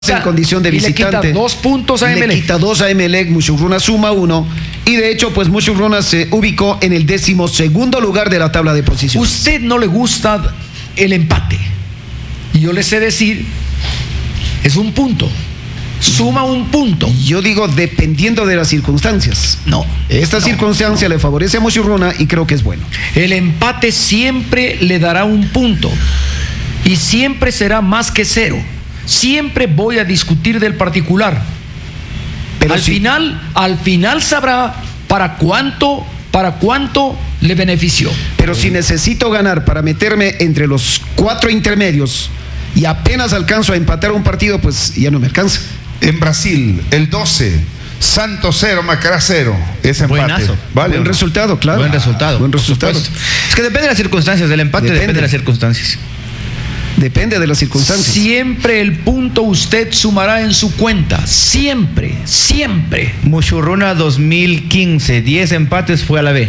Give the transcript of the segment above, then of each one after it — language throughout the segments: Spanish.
en condición de visitante. Le quita 2 puntos a Emelec. Le quita 2 a Emelec, Muchugruna suma 1. Y de hecho, pues Muchugruna se ubicó en el 12º lugar de la tabla de posiciones. Usted no le gusta el empate. Y yo le sé decir, es un punto. Suma un punto. Yo digo, dependiendo de las circunstancias. No. Esta circunstancia le favorece a Muchugruna y creo que es bueno. El empate siempre le dará un punto. Y siempre será más que 0. Siempre voy a discutir del particular. Pero al final sabrá para cuánto le benefició. Pero si necesito ganar para meterme entre los 4 intermedios y apenas alcanzo a empatar un partido, pues ya no me alcanza. En Brasil, el 12, Santos 0, Macará 0. Ese empate. Buenazo. Vale, buen resultado, claro. Buen resultado. Buen resultado. Es que depende de las circunstancias, del empate depende de las circunstancias. Depende de las circunstancias. Siempre el punto usted sumará en su cuenta. Siempre, siempre. Muchugruna 2015, 10 empates, fue a la B.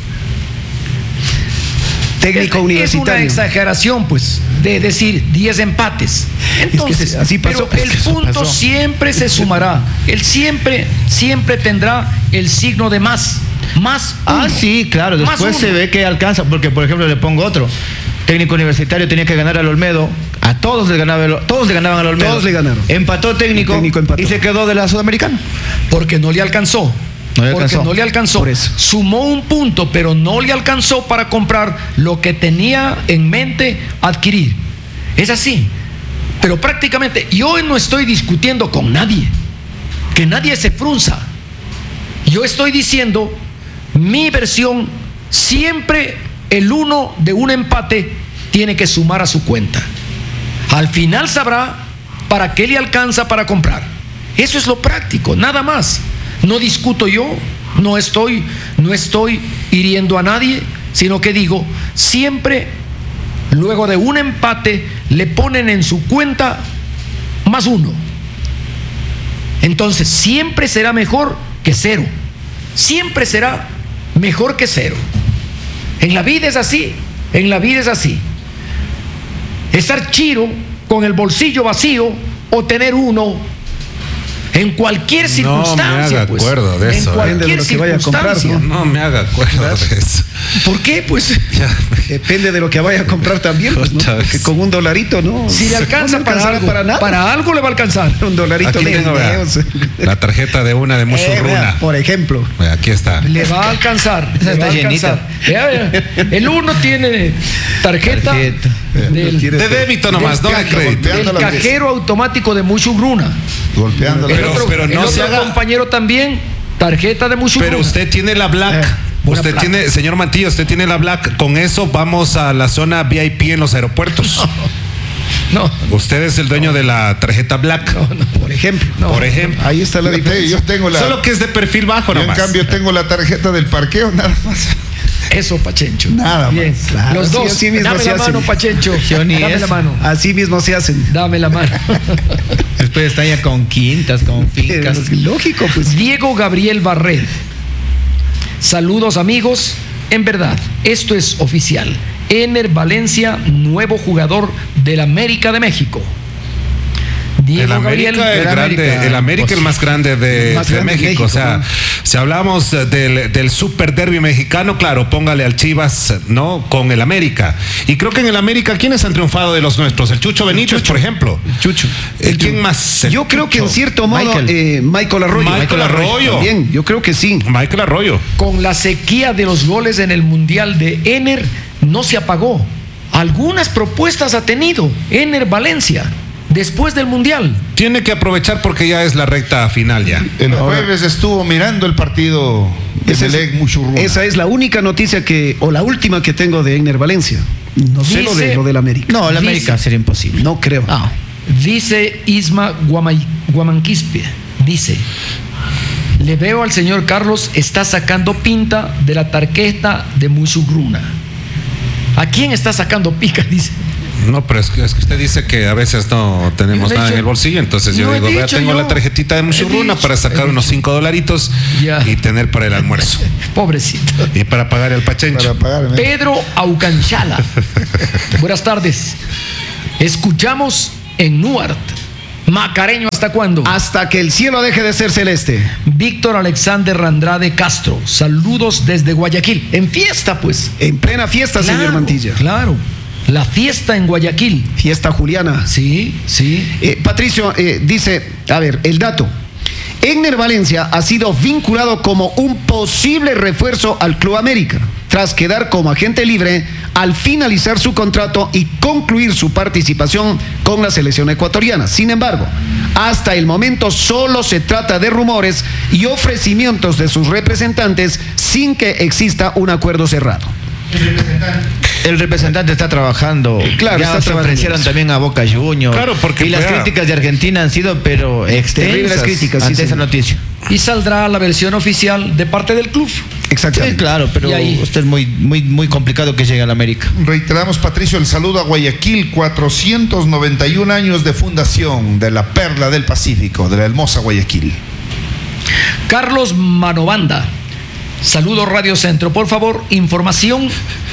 Técnico universitario. Es una exageración, pues, de decir 10 empates. Entonces, es que así pasó, pero el punto siempre se sumará. Él siempre tendrá el signo de más. Más uno. Sí, claro. Después se ve que alcanza, porque, por ejemplo, le pongo otro. Técnico universitario tenía que ganar al Olmedo. A todos le ganaban al Olmedo. Todos le ganaron. Empató técnico empató. Y se quedó de la Sudamericana. Porque no le alcanzó. No le alcanzó. Por eso. Sumó un punto, pero no le alcanzó para comprar lo que tenía en mente adquirir. Es así. Pero prácticamente yo no estoy discutiendo con nadie. Que nadie se frunza. Yo estoy diciendo mi versión. Siempre el 1 de un empate tiene que sumar a su cuenta. Al final sabrá para qué le alcanza para comprar. Eso es lo práctico, nada más. No discuto yo, no estoy hiriendo a nadie, sino que digo, siempre luego de un empate le ponen en su cuenta más 1. Entonces siempre será mejor que 0. Siempre será mejor que 0. En la vida es así. Estar chiro con el bolsillo vacío o tener 1 en cualquier circunstancia. No me haga acuerdo de eso. En cualquier circunstancia. No me haga acuerdo de eso. ¿Por qué? Pues depende de lo que vaya a comprar también, pues, ¿no? Porque con $1, ¿no? Si le alcanza no para algo, para algo le va a alcanzar. $1 Aquí tengo, la tarjeta de una de Muchugruna. Por ejemplo. Aquí está. Le va a alcanzar. Esa está llenita. El 1 tiene tarjeta de débito nomás, no de crédito. El cajero automático de Muchugruna. Golpeándolo. Pero no se haga. Compañero también, tarjeta de Muchugruna. Pero usted tiene la Black. Usted tiene, señor Mantilla, usted tiene la Black. Con eso vamos a la zona VIP en los aeropuertos. No. Usted es el dueño de la tarjeta Black. Por ejemplo. Por ejemplo. Ahí está la diferencia. Yo tengo solo que es de perfil bajo yo nomás. En cambio tengo la tarjeta del parqueo, nada más. Eso, Pachencho. Nada bien. más. Claro, los dos. Así mismo Dame la mano, Pachencho. Dame la mano. Así mismo se hacen. Dame la mano. Después están ya con quintas, con fincas. Lógico, pues. Diego Gabriel Barret. Saludos, amigos. En verdad, esto es oficial. Ener Valencia, nuevo jugador del América de México. El América, el América el más grande de México. O sea, si hablamos del super derbi mexicano, claro, póngale al Chivas, ¿no? Con el América. Y creo que en el América, ¿quiénes han triunfado de los nuestros? El Chucho Benítez, por ejemplo. ¿Quién más? Yo creo que en cierto modo Michael Arroyo. Michael Arroyo. También, yo creo que sí. Michael Arroyo. Con la sequía de los goles en el Mundial de Ener, no se apagó. Algunas propuestas ha tenido Ener Valencia. Después del Mundial. Tiene que aprovechar porque ya es la recta final ya. El jueves estuvo mirando el partido de Emelec Muchugruna. Esa es la única noticia o la última que tengo de Ener Valencia. No sé lo del América. No, el América sería imposible. No creo. Dice Isma Guamanquispe. Dice: le veo al señor Carlos está sacando pinta de la tarjeta de Muchugruna. ¿A quién está sacando pica? Dice. No, pero es que usted dice que a veces no tenemos nada en el bolsillo, entonces yo digo, vea, tengo la tarjetita de Muchugruna para sacar unos $5 y tener para el almuerzo. Pobrecito. Y para pagar el Pachencho. Pedro Aucanchala. Buenas tardes. Escuchamos en Nuart Macareño, ¿hasta cuándo? Hasta que el cielo deje de ser celeste. Víctor Alexander Andrade Castro, saludos desde Guayaquil. En fiesta, pues. En plena fiesta, Claro, señor Mantilla. Claro. La fiesta en Guayaquil. Fiesta juliana. Sí, sí. Patricio dice, a ver, el dato. Egner Valencia ha sido vinculado como un posible refuerzo al Club América, tras quedar como agente libre al finalizar su contrato y concluir su participación con la selección ecuatoriana. Sin embargo, hasta el momento solo se trata de rumores y ofrecimientos de sus representantes sin que exista un acuerdo cerrado. El representante está trabajando. Claro, ya está se trabajando. ofrecieron también a Boca Juniors. Claro, porque y las críticas de Argentina han sido, pero extensas críticas, sí, ante esa señor. noticia. Y saldrá la versión oficial de parte del club. Exactamente. Sí, claro, pero Y ahí- usted es muy complicado que llegue a la América. Reiteramos, Patricio, el saludo a Guayaquil, 491 años de fundación de la Perla del Pacífico, de la hermosa Guayaquil. Carlos Manobanda, saludo Radio Centro. Por favor, información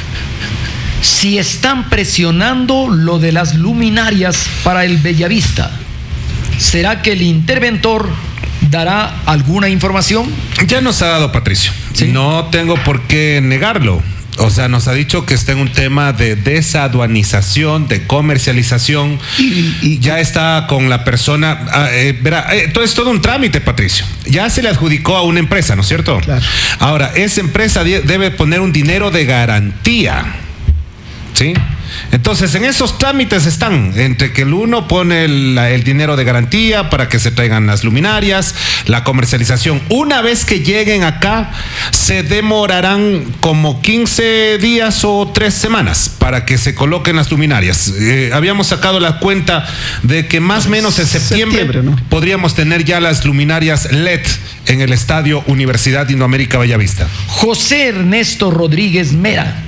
si están presionando lo de las luminarias para el Bellavista. ¿Será que el interventor dará alguna información? Ya nos ha dado, Patricio. Sí. No tengo por qué negarlo. O sea, nos ha dicho que está en un tema de desaduanización, de comercialización. Y ya está con la persona. Verá, todo es todo un trámite, Patricio. Ya se le adjudicó a una empresa, ¿no es cierto? Claro. Ahora, esa empresa debe poner un dinero de garantía. ¿Sí? Entonces, en esos trámites están, entre que el uno pone el dinero de garantía para que se traigan las luminarias, la comercialización. Una vez que lleguen acá, se demorarán como 15 días o 3 semanas para que se coloquen las luminarias. Habíamos sacado la cuenta de que más o menos en septiembre, ¿no? podríamos tener ya las luminarias LED en el estadio Universidad Indoamérica Bellavista. José Ernesto Rodríguez Mera.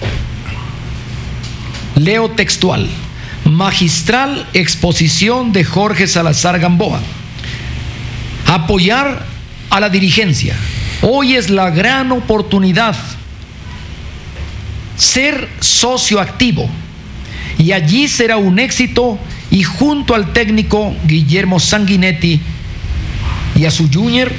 Leo textual. Magistral exposición de Jorge Salazar Gamboa. Apoyar a la dirigencia. Hoy es la gran oportunidad. Ser socio activo. Y allí será un éxito. Y junto al técnico Guillermo Sanguinetti y a su junior,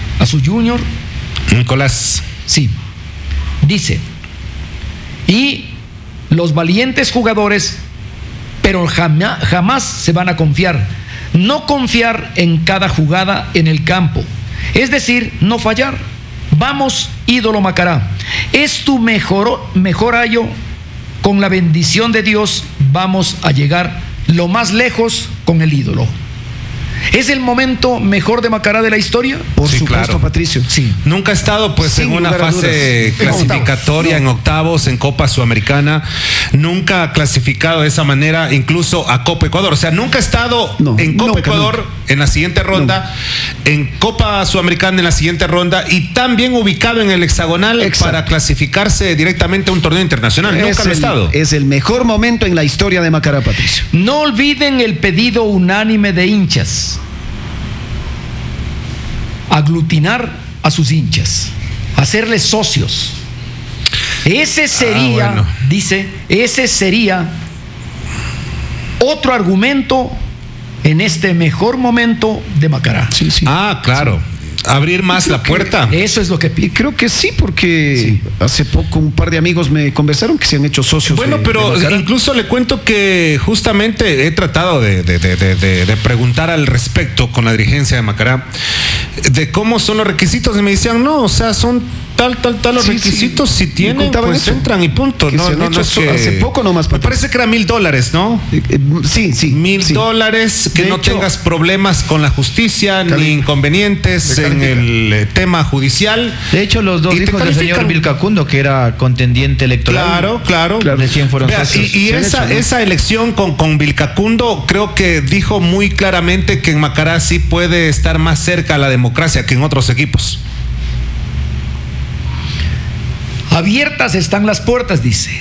Nicolás. sí, dice, y los valientes jugadores, pero jamás se van a confiar. No confiar en cada jugada en el campo. Es decir, no fallar. Vamos, ídolo Macará. Es tu mejor año. Con la bendición de Dios vamos a llegar lo más lejos con el ídolo. ¿Es el momento mejor de Macará de la historia? Por Sí, supuesto, claro. Patricio. Sí. Nunca ha estado pues Sin en una lugar a fase dudas. clasificatoria, en octavos, en Copa Sudamericana. Nunca ha clasificado de esa manera, incluso a Copa Ecuador. O sea, nunca ha estado No, en Copa nunca, Ecuador en la siguiente ronda, en Copa Sudamericana en la siguiente ronda y también ubicado en el hexagonal. Exacto. Para clasificarse directamente a un torneo internacional. Nunca lo ha estado. Es el mejor momento en la historia de Macará, Patricio. No olviden el pedido unánime de hinchas. Aglutinar a sus hinchas, hacerles socios. Ese sería, bueno. dice, ese sería otro argumento en este mejor momento de Macará. Sí, sí. Ah, claro. Abrir más la puerta. Eso es lo que Y pide. creo que sí, porque hace poco un par de amigos me conversaron que se han hecho socios. Bueno, de pero Macará. incluso le cuento que justamente he tratado de preguntar al respecto con la dirigencia de Macará de cómo son los requisitos y me decían, no, o sea, son tal los Sí, requisitos, sí. si Me tienen, contaban pues eso. entran y punto. Que se han hecho es que- hace poco nomás, Me Patricio. parece que era $1,000, ¿no? Sí, sí. sí. $1,000, que De no hecho, tengas problemas con la justicia ni inconvenientes Te en califican. el tema judicial. De hecho, los dos Y te hijos del señor califican. Vilcacundo, que era contendiente electoral. Claro. Recién fueron Vea, socios. y Se han esa, hecho, ¿no? esa elección con Vilcacundo creo que dijo muy claramente que en Macará sí puede estar más cerca a la democracia que en otros equipos. Abiertas están las puertas, dice,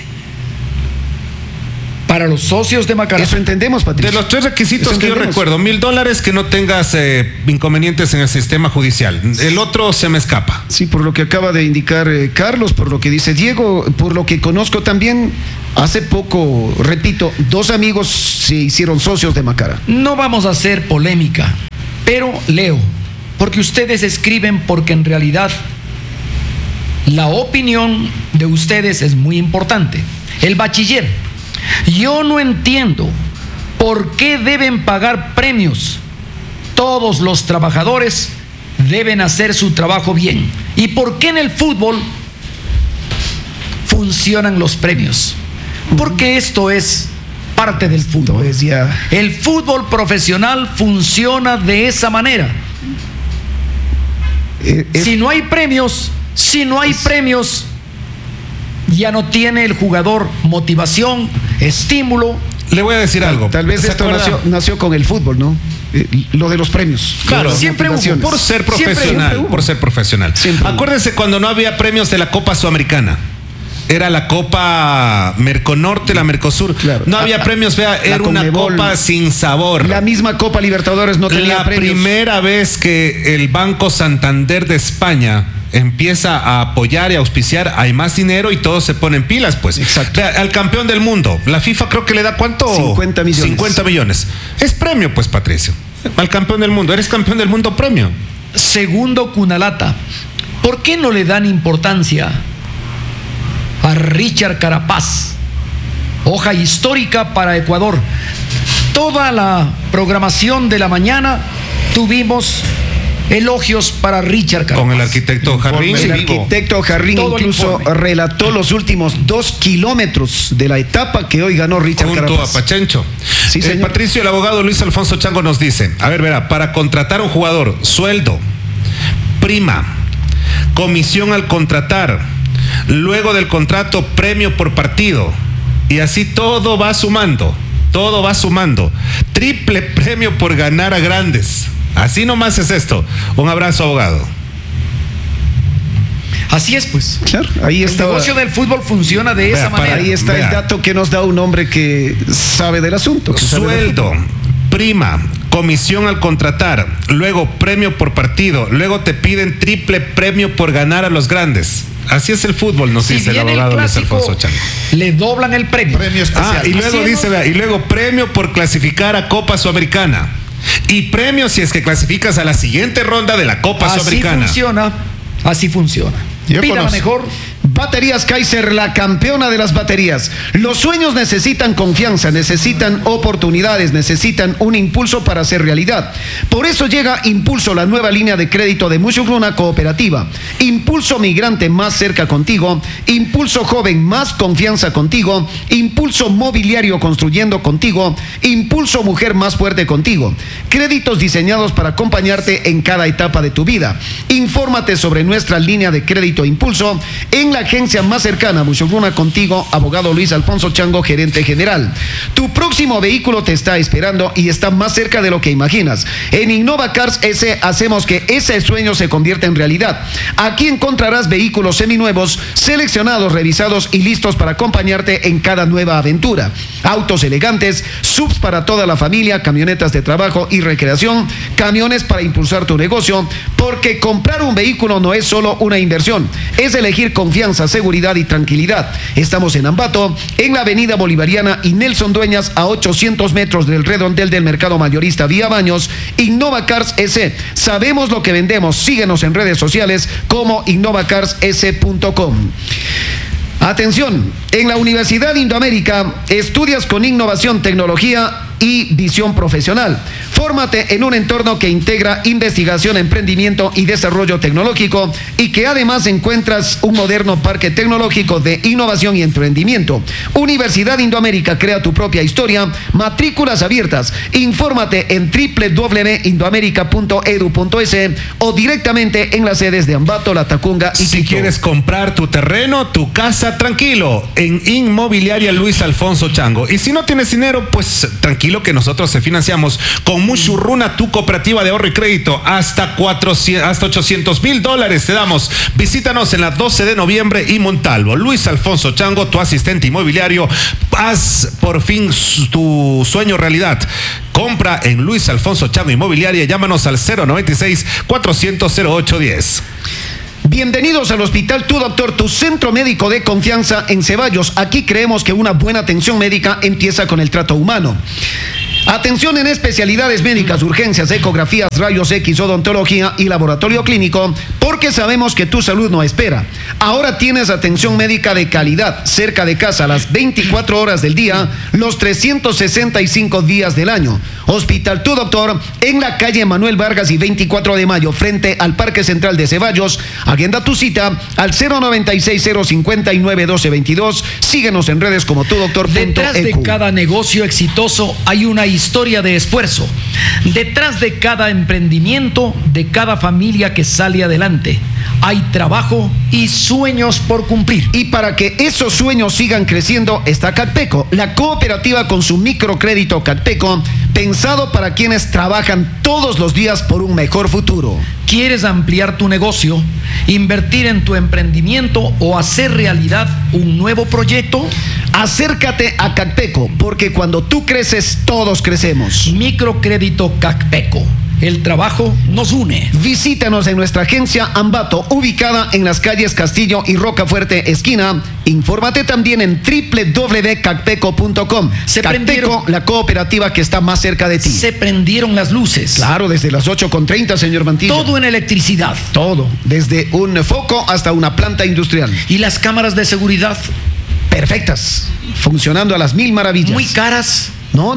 para los socios de Macará. Eso entendemos, Patricio. De los 3 requisitos Eso que yo entendemos. recuerdo, $1,000, que no tengas inconvenientes en el sistema judicial. El otro se me escapa. Sí, por lo que acaba de indicar Carlos, por lo que dice Diego, por lo que conozco también, Hace poco, repito, 2 amigos se hicieron socios de Macara. No vamos a hacer polémica, pero leo, porque ustedes escriben porque en realidad la opinión de ustedes es muy importante. El bachiller, yo no entiendo por qué deben pagar premios. Todos los trabajadores deben hacer su trabajo bien. ¿Y por qué en el fútbol funcionan los premios? Porque esto es parte del fútbol. El fútbol profesional funciona de esa manera. Si no hay premios, ya no tiene el jugador motivación, estímulo. Le voy a decir algo. Tal vez esto nació con el fútbol, ¿no? Lo de los premios. Claro, siempre hubo, por ser profesional. Acuérdense cuando no había premios de la Copa Sudamericana. Era la Copa Merconorte, la Mercosur. Claro. No había premios, era una copa sin sabor. La misma Copa Libertadores no tenía premios. La primera vez que el Banco Santander de España empieza a apoyar y auspiciar, hay más dinero y todos se ponen pilas, pues. Exacto. Al campeón del mundo, la FIFA creo que le da ¿cuánto? 50 millones. 50 millones. Es premio, pues, Patricio. Al campeón del mundo, eres campeón del mundo, premio. Segundo Cunalata, ¿por qué no le dan importancia a Richard Carapaz? Hoja histórica para Ecuador. Toda la programación de la mañana tuvimos elogios para Richard Carapaz. Con el arquitecto Jarrín. El arquitecto Jarrín incluso relató los últimos 2 kilómetros de la etapa que hoy ganó Richard Carapaz. Junto a Pachencho. Sí, señor. Patricio, el abogado Luis Alfonso Chango nos dice, a ver, verá, para contratar a un jugador, sueldo, prima, comisión al contratar, luego del contrato, premio por partido. Y así todo va sumando. Triple premio por ganar a grandes. Así nomás es esto. Un abrazo, abogado. Así es, pues. Claro, ahí está. El negocio del fútbol funciona de esa manera. Ahí está el dato que nos da un hombre que sabe del asunto. Sueldo, prima, comisión al contratar, luego premio por partido, luego te piden triple premio por ganar a los grandes. Así es el fútbol, nos dice el abogado Luis Alfonso Chango. Le doblan el premio. Premio especial. Y luego y luego premio por clasificar a Copa Sudamericana. Y premio si es que clasificas a la siguiente ronda de la Copa Sudamericana. Así funciona. Pida mejor. Baterías Kaiser, la campeona de las baterías. Los sueños necesitan confianza, necesitan oportunidades, necesitan un impulso para hacer realidad. Por eso llega Impulso, la nueva línea de crédito de Mushugruna Cooperativa. Impulso Migrante, más cerca contigo. Impulso Joven, más confianza contigo. Impulso Mobiliario, construyendo contigo. Impulso Mujer, más fuerte contigo. Créditos diseñados para acompañarte en cada etapa de tu vida. Infórmate sobre nuestra línea de crédito Impulso en la agencia más cercana. Mushugruna contigo, abogado Luis Alfonso Chango, gerente general. Tu próximo vehículo te está esperando y está más cerca de lo que imaginas. En Innova Cars S hacemos que ese sueño se convierta en realidad. Aquí encontrarás vehículos seminuevos, seleccionados, revisados y listos para acompañarte en cada nueva aventura. Autos elegantes, subs para toda la familia, camionetas de trabajo y recreación, camiones para impulsar tu negocio, porque comprar un vehículo no es solo una inversión, es elegir confianza, seguridad y tranquilidad. Estamos en Ambato, en la avenida Bolivariana y Nelson Dueñas, a 800 metros del redondel del mercado mayorista Vía Baños. Innova Cars S, sabemos lo que vendemos. Síguenos en redes sociales como innovacarss.com. Atención, en la Universidad Indoamérica estudias con innovación, tecnología y visión profesional. Fórmate en un entorno que integra investigación, emprendimiento y desarrollo tecnológico, y que además encuentras un moderno parque tecnológico de innovación y emprendimiento. Universidad Indoamérica, crea tu propia historia. Matrículas abiertas. Infórmate en www.indoamerica.edu.es o directamente en las sedes de Ambato, La Tacunga y Si Quito. quieres comprar tu terreno, tu casa, tranquilo, en Inmobiliaria Luis Alfonso Chango. Y si no tienes dinero, pues tranquilo, que nosotros te financiamos con Mushugruna, tu cooperativa de ahorro y crédito, hasta $800,000 te damos. Visítanos en la 12 de noviembre y Montalvo. Luis Alfonso Chango, tu asistente inmobiliario. Haz por fin tu sueño realidad. Compra en Luis Alfonso Chango Inmobiliaria. Llámanos al 096-400-0810. Bienvenidos al Hospital Tu Doctor, tu centro médico de confianza en Ceballos. Aquí creemos que una buena atención médica empieza con el trato humano. Atención en especialidades médicas, urgencias, ecografías, rayos X, odontología y laboratorio clínico, porque sabemos que tu salud no espera. Ahora tienes atención médica de calidad, cerca de casa, las 24 horas del día, los 365 días del año. Hospital Tu Doctor, en la calle Manuel Vargas y 24 de mayo, frente al Parque Central de Ceballos. Agenda tu cita al 096-059-1222. Síguenos en redes como tudoctor.ecu. Detrás de cada negocio exitoso hay una historia de esfuerzo. Detrás de cada emprendimiento, de cada familia que sale adelante, hay trabajo y sueños por cumplir. Y para que esos sueños sigan creciendo está Catpeco, la cooperativa con su microcrédito Catpeco, pensado para quienes trabajan todos los días por un mejor futuro. ¿Quieres ampliar tu negocio, invertir en tu emprendimiento o hacer realidad un nuevo proyecto? Acércate a Catpeco, porque cuando tú creces, todos crecemos. Microcrédito Catpeco. El trabajo nos une. Visítanos en nuestra agencia Ambato, ubicada en las calles Castillo y Rocafuerte, esquina. Infórmate también en www.catpeco.com. Catpeco, la cooperativa que está más cerca de ti. Se prendieron las luces. Claro, desde las 8:30, señor Mantilla. Todo en electricidad. Todo, desde un foco hasta una planta industrial. ¿Y las cámaras de seguridad? Perfectas, funcionando a las mil maravillas. ¿Muy caras? No.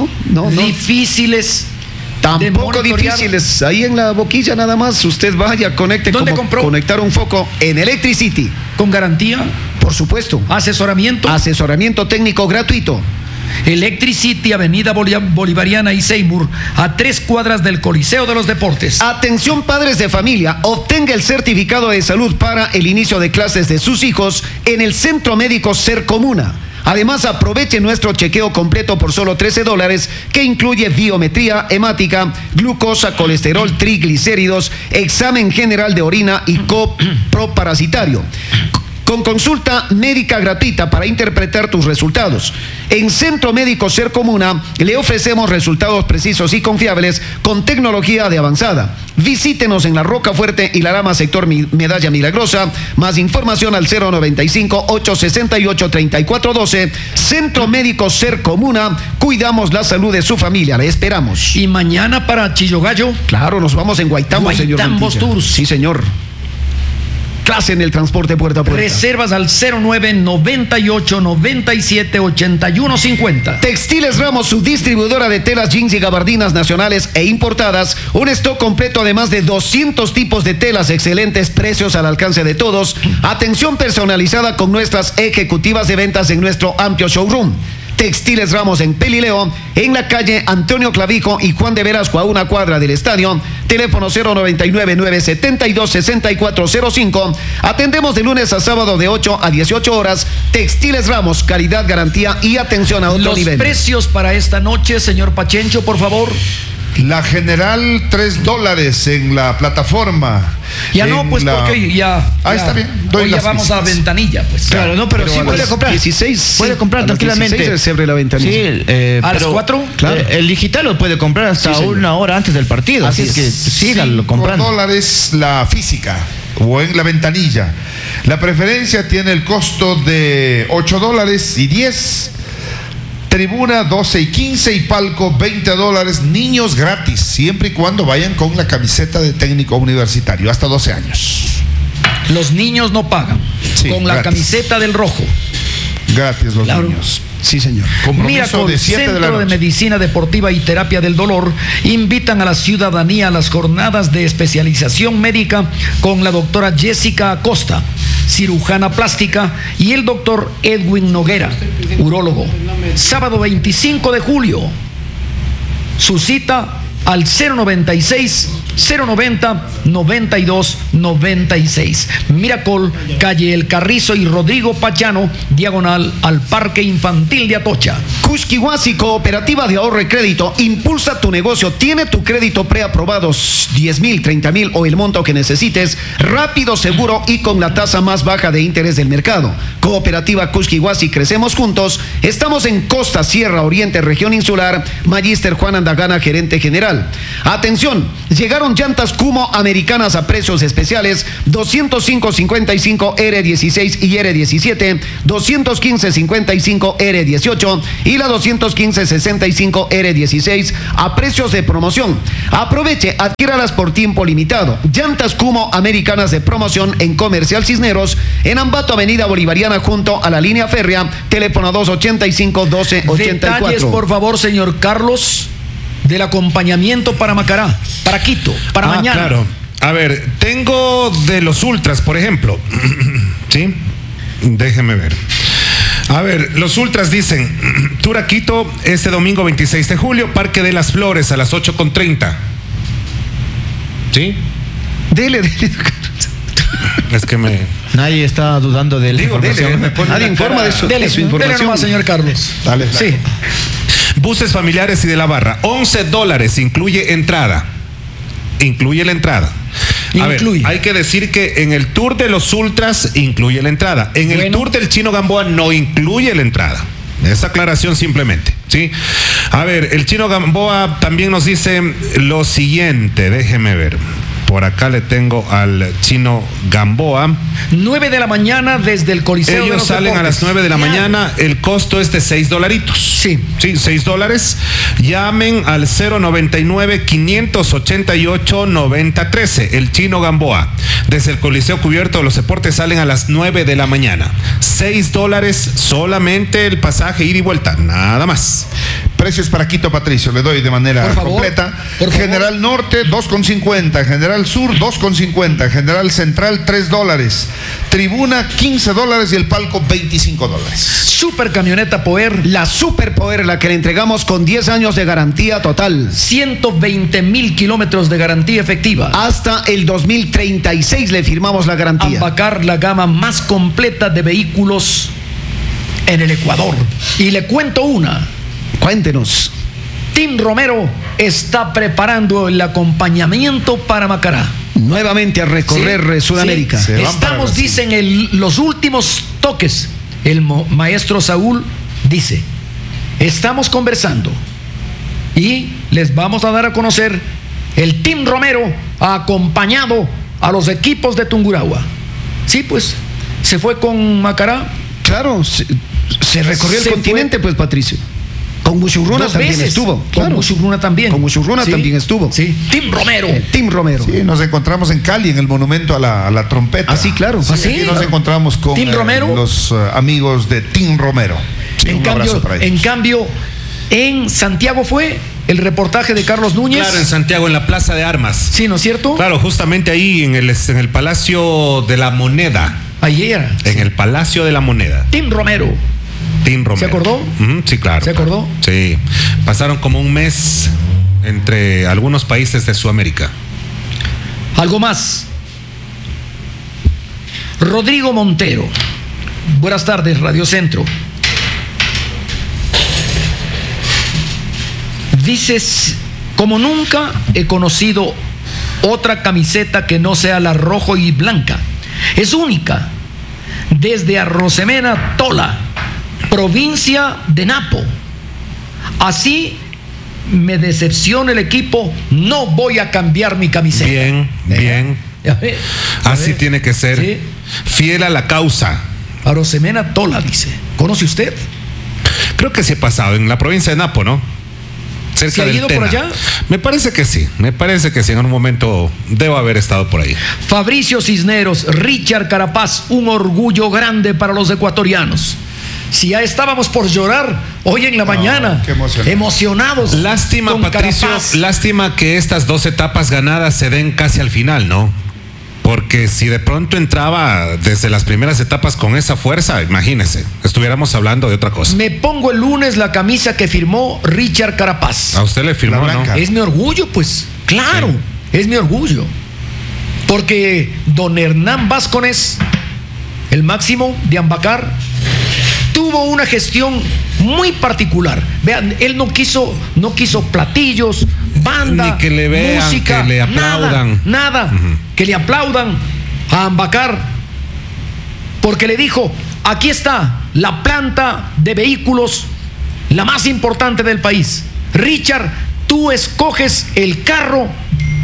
¿Difíciles? Tampoco difíciles. Ahí en la boquilla nada más. Usted vaya, conecte. ¿Dónde compró? Conectar un foco en Electricity. ¿Con garantía? Por supuesto. ¿Asesoramiento? Asesoramiento técnico gratuito. Electricity, Avenida Bolivariana y Seymour, a 3 cuadras del Coliseo de los Deportes. Atención padres de familia, obtenga el certificado de salud para el inicio de clases de sus hijos en el Centro Médico Sercomuna. Además, aproveche nuestro chequeo completo por solo $13, que incluye biometría hemática, glucosa, colesterol, triglicéridos, examen general de orina y coproparasitario. Con consulta médica gratuita para interpretar tus resultados. En Centro Médico Sercomuna le ofrecemos resultados precisos y confiables con tecnología de avanzada. Visítenos en la Rocafuerte y la Lama, sector Medalla Milagrosa. Más información al 095-868-3412. Centro Médico Sercomuna. Cuidamos la salud de su familia. Le esperamos. ¿Y mañana para Chillogallo? Claro, nos vamos en Guaitambo, señor Guaitambos Tours. Sí, señor. Clase en el transporte puerta a puerta. Reservas al 0998-978150. Textiles Ramos, su distribuidora de telas, jeans y gabardinas nacionales e importadas. Un stock completo de más de 200 tipos de telas, excelentes precios al alcance de todos. Atención personalizada con nuestras ejecutivas de ventas en nuestro amplio showroom. Textiles Ramos en Pelileo, en la calle Antonio Clavijo y Juan de Velasco, a 1 cuadra del estadio. Teléfono 099-972-6405. Atendemos de lunes a sábado de 8 a 18 horas. Textiles Ramos, calidad, garantía y atención a otro nivel. Los precios para esta noche, señor Pachencho, por favor. La general, $3 en la plataforma. Ya no, pues porque ya. Está bien. Hoy ya vamos a Ventanilla, pues. Claro, no, pero sí puede comprar. 16. Puede comprar tranquilamente. 16 se abre la Ventanilla. Sí, ¿A las 4? Claro. El digital lo puede comprar hasta una hora antes del partido. Así es que síganlo comprando. $5 la física o en la Ventanilla. La preferencia tiene el costo de $8 y 10. Tribuna 12 y 15 y palco $20. Niños gratis, siempre y cuando vayan con la camiseta de técnico universitario, hasta 12 años. Los niños no pagan. Sí, con la gratis. Camiseta del rojo. Gratis los niños. Sí, señor. Compromiso de 7 de la Centro de noche. Medicina Deportiva y Terapia del Dolor invitan a la ciudadanía a las jornadas de especialización médica con la doctora Jessica Acosta, cirujana plástica, y el doctor Edwin Noguera, urólogo. Sábado 25 de julio. Su cita al 096-090-9296. Miracol, calle El Carrizo y Rodrigo Pachano, diagonal al Parque Infantil de Atocha. Cusquihuasi, cooperativa de ahorro y crédito, impulsa tu negocio. Tiene tu crédito preaprobado, 10,000, 30,000 o el monto que necesites, rápido, seguro y con la tasa más baja de interés del mercado. Cooperativa Cusquihuasi, crecemos juntos. Estamos en Costa, Sierra Oriente, región insular. Magíster Juan Andagana, gerente general. Atención, llegaron Llegaron llantas Kumo americanas a precios especiales, 205.55 R16 y R17, 215.55 R18 y la 215.65 R16 a precios de promoción. Aproveche, adquiéralas por tiempo limitado. Llantas Kumo americanas de promoción en Comercial Cisneros, en Ambato, Avenida Bolivariana, junto a la línea férrea, teléfono 285-1284. Detalles, por favor, señor Carlos, del acompañamiento para Macará, para Quito, para mañana. Claro. A ver, tengo de los ultras, por ejemplo. ¿Sí? Déjeme ver. A ver, los ultras dicen: Tour a Quito este domingo 26 de julio, Parque de las Flores a las 8:30. ¿Sí? Dele. Es que Nadie está dudando de la información. Nadie informa de su información. Dele nomás, señor Carlos. Dale. Sí. Buses familiares y de la barra, $11, incluye entrada. Incluye la entrada. A ver, hay que decir que en el tour de los ultras incluye la entrada. En el tour del Chino Gamboa no incluye la entrada. Esa aclaración simplemente, ¿sí? A ver, el Chino Gamboa también nos dice lo siguiente, déjeme ver. Por acá le tengo al Chino Gamboa. 9 de la mañana desde el Coliseo. Ellos de los salen Deportes. a las 9 de la mañana. El costo es de $6. Sí. Sí, $6. Llamen al 099-588-9013. El Chino Gamboa. Desde el Coliseo Cubierto de los Deportes salen a las 9 de la mañana. $6 solamente el pasaje ida y vuelta. Nada más. Precios para Quito, Patricio, le doy de manera completa. General Norte, 2,50. General Sur, 2,50. General Central, $3. Tribuna, $15 y el palco, $25. Super camioneta Power. La Super Power, la que le entregamos con 10 años de garantía total. 120,000 kilómetros de garantía efectiva. Hasta el 2036 le firmamos la garantía. Ambacar, la gama más completa de vehículos en el Ecuador. Y le cuento una. Cuéntenos. Tim Romero está preparando el acompañamiento para Macará. Nuevamente a recorrer Sudamérica. Sí. Estamos, dicen, los últimos toques. El maestro Saúl dice: estamos conversando y les vamos a dar a conocer el Tim Romero acompañado a los equipos de Tungurahua. Sí, pues, se fue con Macará. Claro, se recorrió el continente, pues, Patricio. Con Muchurruna también estuvo. Con Muchurruna también. Con Muchurruna también estuvo. Sí. Tim Romero. Tim Romero. Sí, nos encontramos en Cali, en el monumento a la trompeta. Ah, sí, claro. Sí, aquí nos encontramos con Tim Romero. Los amigos de Tim Romero. Sí, en cambio, en Santiago fue el reportaje de Carlos Núñez. Claro, en Santiago, en la Plaza de Armas. Sí, ¿no es cierto? Claro, justamente ahí en el Palacio de la Moneda. Ahí era. En el Palacio de la Moneda. Tim Romero. ¿Se acordó? Sí, claro. ¿Se acordó? Sí. Pasaron como un mes entre algunos países de Sudamérica. Algo más. Rodrigo Montero. Buenas tardes, Radio Centro. Dices: como nunca he conocido otra camiseta que no sea la rojo y blanca. Es única. Desde Arrosemena, Tola, provincia de Napo. Así me decepciona el equipo, no voy a cambiar mi camiseta. Bien. Así tiene que ser. Sí. Fiel a la causa. Arrosemena, Tola, dice. ¿Conoce usted? Creo que sí he pasado en la provincia de Napo, ¿no? Cerca ¿Se ha del ido Tena. por allá? Me parece que sí. En un momento debo haber estado por ahí. Fabricio Cisneros, Richard Carapaz, un orgullo grande para los ecuatorianos. Si ya estábamos por llorar hoy en la mañana, emocionados. Lástima, Patricio, Carapaz. lástima que estas 2 etapas ganadas se den casi al final, ¿no? Porque si de pronto entraba desde las primeras etapas con esa fuerza, imagínese, estuviéramos hablando de otra cosa. Me pongo el lunes la camisa que firmó Richard Carapaz. A usted le firmó, ¿no? Es mi orgullo, pues, claro, sí. Es mi orgullo. Porque don Hernán Vázquez, el máximo de Ambacar, tuvo una gestión muy particular. Vean, él no quiso platillos, banda, ni que le vean, música, que le aplaudan. Nada, que le aplaudan a Ambacar, porque le dijo: aquí está la planta de vehículos, la más importante del país. Richard, tú escoges el carro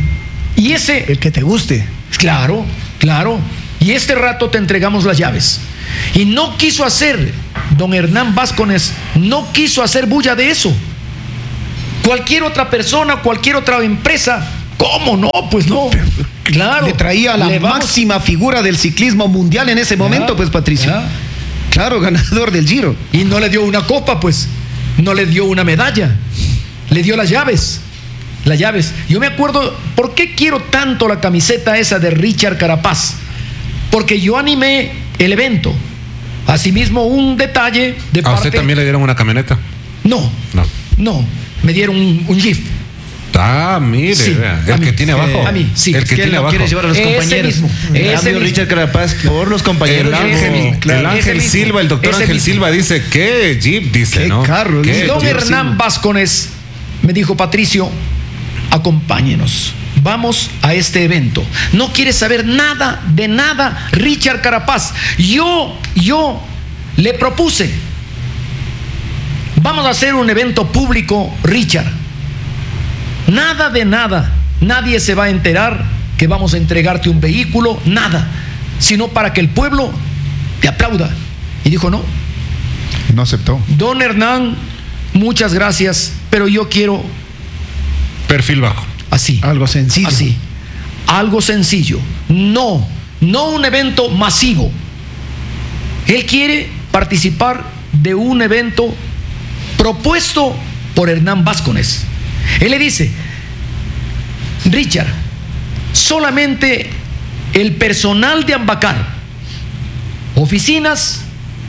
Y ese... El que te guste. Claro, claro. Y este rato te entregamos las llaves. Y no quiso hacer, don Hernán Vázquez, no quiso hacer bulla de eso. Cualquier otra persona, cualquier otra empresa, ¿cómo no? Pues no. Claro. Le traía la máxima figura del ciclismo mundial en ese momento, pues, Patricio. Claro, ganador del Giro. Y no le dio una copa, pues. No le dio una medalla. Le dio las llaves. Las llaves. Yo me acuerdo, ¿por qué quiero tanto la camiseta esa de Richard Carapaz? Porque yo animé el evento. Asimismo, un detalle de parte... ¿A usted también le dieron una camioneta? No. Me dieron un Jeep. Ah, mire, sí, vea, el que tiene abajo. A mí, sí. El que tiene abajo. Quiere llevar a los compañeros. Ese Richard Carapaz por los compañeros. El Ángel Silva, el doctor Ángel Silva dice, ¿qué Jeep? Dice, ¿qué ¿no? carro? Y don Hernán Vázquez me dijo, Patricio, acompáñenos. Vamos a este evento. No quiere saber nada de nada Richard Carapaz. Yo le propuse, vamos a hacer un evento público, Richard. Nada de nada. Nadie se va a enterar que vamos a entregarte un vehículo, nada. Sino para que el pueblo te aplauda. Y dijo, no. No aceptó. Don Hernán, muchas gracias, pero yo quiero... Perfil bajo. Así. Algo sencillo. Así. Algo sencillo. No un evento masivo. Él quiere participar de un evento propuesto por Hernán Vázquez. Él le dice, Richard, solamente el personal de Ambacar, oficinas,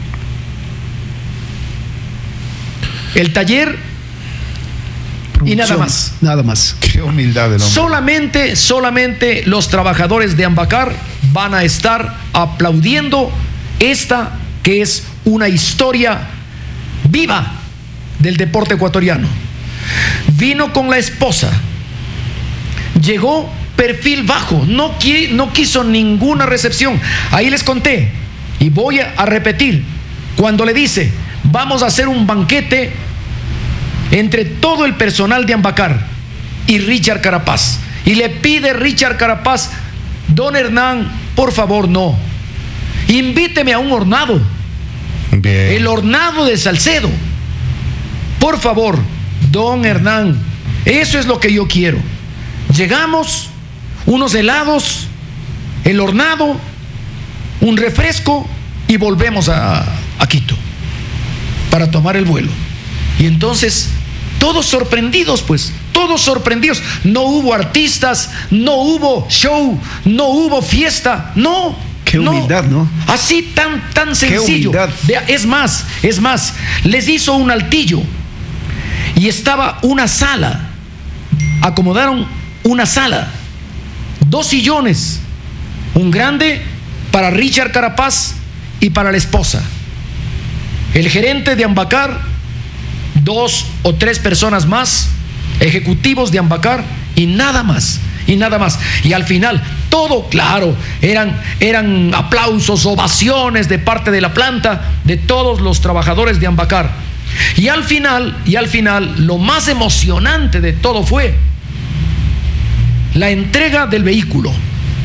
el taller y nada más. Nada más. Qué humildad del hombre. Solamente los trabajadores de Ambacar van a estar aplaudiendo esta que es una historia viva del deporte ecuatoriano. Vino con la esposa, llegó perfil bajo, no quiso ninguna recepción. Ahí les conté y voy a repetir, cuando le dice, vamos a hacer un banquete entre todo el personal de Ambacar y Richard Carapaz, y le pide Richard Carapaz, don Hernán, por favor, no, invíteme a un hornado. Bien. El hornado de Salcedo, por favor, don Hernán, eso es lo que yo quiero. Llegamos, unos helados, el hornado, un refresco y volvemos a Quito para tomar el vuelo. Y entonces, todos sorprendidos, pues, todos sorprendidos. No hubo artistas, no hubo show, no hubo fiesta, no. Qué humildad, ¿no? Así tan sencillo. Es más, les hizo un altillo y estaba una sala. Acomodaron una sala, 2 sillones, un grande para Richard Carapaz y para la esposa. El gerente de Ambacar, 2 o 3 personas más, ejecutivos de Ambacar y nada más. Y al final, todo claro, eran aplausos, ovaciones de parte de la planta, de todos los trabajadores de Ambacar. Y al final, lo más emocionante de todo fue la entrega del vehículo.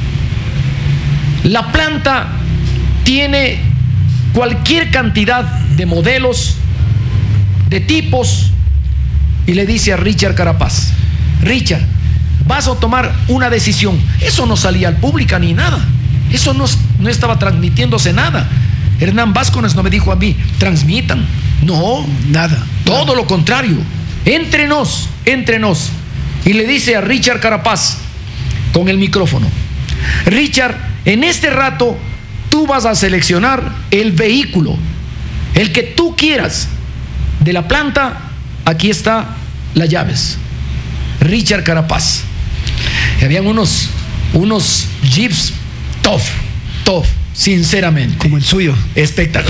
La planta tiene cualquier cantidad de modelos, de tipos, y le dice a Richard Carapaz, Richard, vas a tomar una decisión. Eso no salía al público ni nada. Eso no estaba transmitiéndose nada. Hernán Vázquez no me dijo a mí, transmitan. No, nada. Todo lo contrario. Entre nos. Y le dice a Richard Carapaz con el micrófono, Richard, en este rato tú vas a seleccionar el vehículo, el que tú quieras de la planta. Aquí está las llaves. Richard Carapaz. Y habían unos jeeps tough, sinceramente. Como el suyo. Espectacular.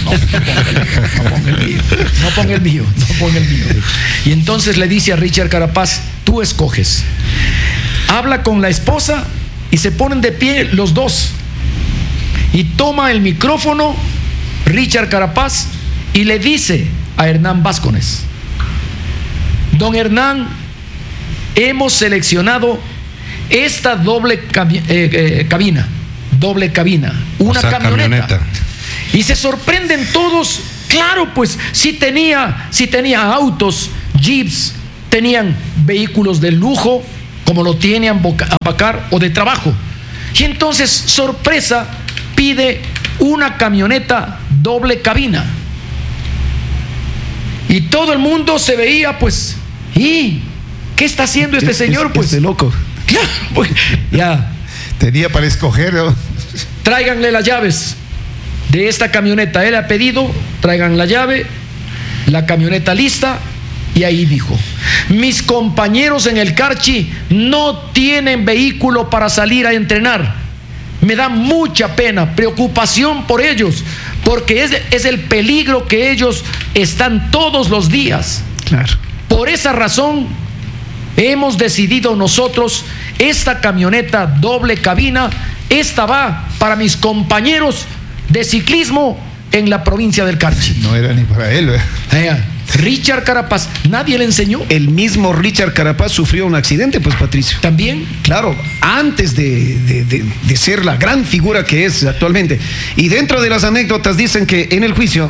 No ponga el mío. Y entonces le dice a Richard Carapaz, tú escoges. Habla con la esposa y se ponen de pie los dos. Y toma el micrófono Richard Carapaz y le dice a Hernán Vázquez, don Hernán, hemos seleccionado esta doble cabina, una camioneta. Y se sorprenden todos. Claro, pues sí tenía autos, jeeps, tenían vehículos de lujo, como lo tiene Ambacar, o de trabajo. Y entonces, sorpresa, pide una camioneta doble cabina. Y todo el mundo se veía, pues, ¿y qué está haciendo este señor? Pues de loco. Claro, pues, ya. Tenía para escoger, ¿no? Tráiganle las llaves de esta camioneta. Él ha pedido, traigan la llave, la camioneta lista. Y ahí dijo: mis compañeros en el Carchi no tienen vehículo para salir a entrenar. Me da mucha pena, preocupación por ellos, porque es el peligro que ellos están todos los días. Claro. Por esa razón hemos decidido nosotros, esta camioneta doble cabina, esta va para mis compañeros de ciclismo en la provincia del Carchi. No era ni para él, ¿verdad? Richard Carapaz, nadie le enseñó. El mismo Richard Carapaz sufrió un accidente, pues, Patricio. También. Claro, antes de ser la gran figura que es actualmente. Y dentro de las anécdotas dicen que en el juicio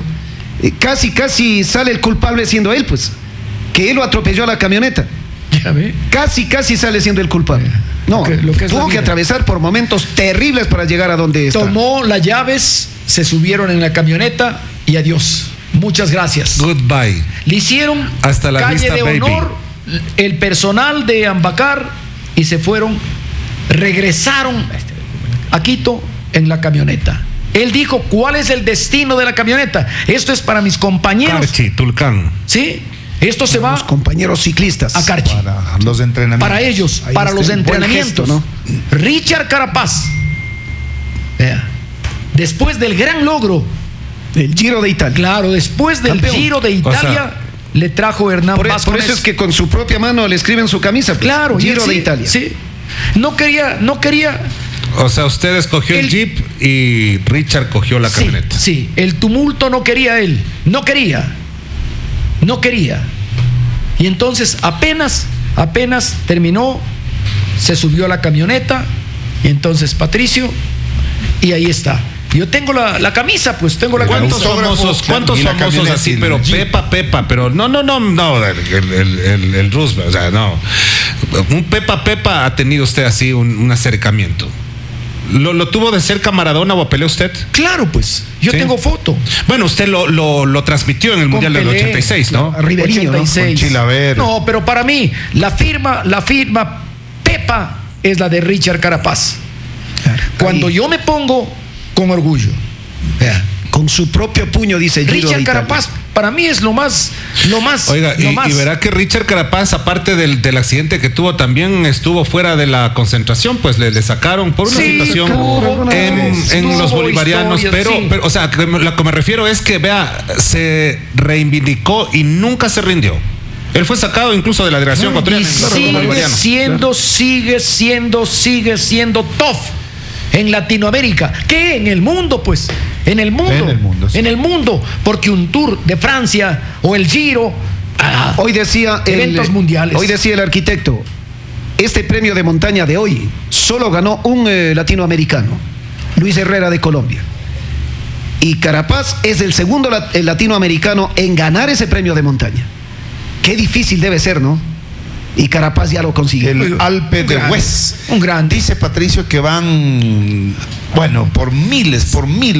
casi sale el culpable siendo él, pues, que él lo atropelló a la camioneta. Ya ve. Casi sale siendo el culpable. No, lo que es tuvo que atravesar por momentos terribles para llegar a donde está. Tomó las llaves, se subieron en la camioneta y adiós. Muchas gracias. Goodbye. Le hicieron hasta la calle vista, de baby. honor el personal de Ambacar y se fueron, regresaron a Quito en la camioneta. Él dijo: ¿cuál es el destino de la camioneta? Esto es para mis compañeros. Carchi, Tulcán. ¿Sí? Esto se va los compañeros ciclistas a Carchi. Para los entrenamientos. Para ellos, ahí para está los el buen entrenamientos. gesto, ¿no? Richard Carapaz, vea, después del gran logro, El Giro de Italia. claro, después del Campeón. Giro de Italia, le trajo Hernán Por Vázquez. eso es que con su propia mano le escriben su camisa, pues. Claro, Giro sí, de Italia. Sí. No quería. O sea, usted escogió el Jeep y Richard cogió la camioneta. Sí, el tumulto no quería él. No quería. Y entonces apenas terminó, se subió a la camioneta. Y entonces Patricio, y ahí está. Yo tengo la camisa, pues tengo la ¿Cuántos camisa. famosos así? Pero Pepa, pero no, el Roosevelt, o sea, no. Un Pepa ha tenido usted así un acercamiento. ¿Lo tuvo de cerca Maradona o peleó usted? Claro, pues, yo ¿Sí? tengo foto. Bueno, usted lo transmitió en el Mundial del 86, ¿no? Ribeirinho, ¿no? 86. Con Chilaver. No, pero para mí, la firma Pepa es la de Richard Carapaz. Claro. Cuando Ahí, yo me pongo con orgullo. Vea, con su propio puño, dice Giro de Richard Italia. Carapaz para mí es lo más. Oiga, y verá que Richard Carapaz, aparte del accidente que tuvo, también estuvo fuera de la concentración, pues le sacaron por una situación en los bolivarianos, pero, o sea, lo que me refiero es que, vea, se reivindicó y nunca se rindió. Él fue sacado incluso de la delegación ecuatoriana. Sigue siendo tough en Latinoamérica, que en el mundo, pues, en el mundo, porque un Tour de Francia o el Giro, Hoy decía eventos mundiales. Hoy decía el arquitecto, este premio de montaña de hoy solo ganó un latinoamericano, Luis Herrera de Colombia. Y Carapaz es el segundo latinoamericano en ganar ese premio de montaña. Qué difícil debe ser, ¿no? Y Carapaz ya lo consiguió. El Alpe de Hues. Un gran. Dice Patricio que van, bueno, por miles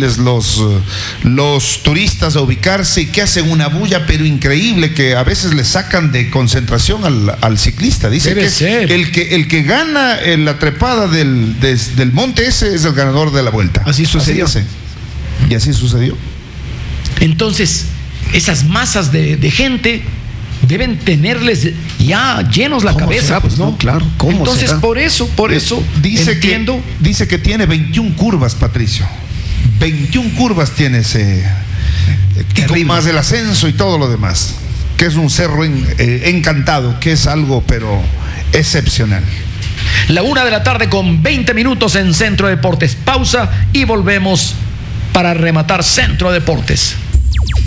los turistas a ubicarse y que hacen una bulla, pero increíble, que a veces le sacan de concentración al ciclista. Dice Debe que ser. el que gana en la trepada del monte ese es el ganador de la vuelta. Así sucedió. Y así sucedió. Entonces, esas masas de gente deben tenerles ya llenos la ¿Cómo cabeza, será? pues, ¿no? Claro, ¿cómo Entonces, será? por eso entiendo. Dice que tiene 21 curvas, Patricio. 21 curvas tiene ese. Y con más el ascenso y todo lo demás. Que es un cerro encantado, que es algo, pero excepcional. La 1:00 con 20 minutos en Centro Deportes. Pausa y volvemos para rematar Centro Deportes.